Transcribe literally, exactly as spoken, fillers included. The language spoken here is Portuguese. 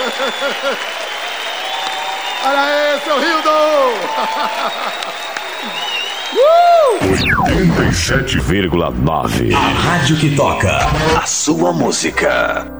Olha aí, seu Rildo! oitenta e sete vírgula nove. A rádio que toca a sua música.